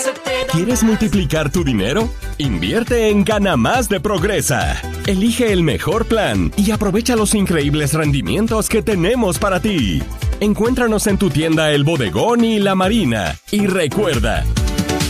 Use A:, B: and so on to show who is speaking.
A: ¿Quieres multiplicar tu dinero? Invierte en Gana Más de Progresa. Elige el mejor plan y aprovecha los increíbles rendimientos que tenemos para ti. Encuéntranos en tu tienda El Bodegón y La Marina. Y recuerda,